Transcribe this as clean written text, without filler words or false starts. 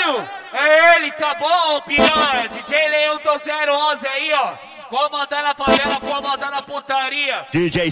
Caralho! É ele, tá bom, piranha? DJ Leão do 011 aí, ó. Comandando a favela, comandando a putaria. DJ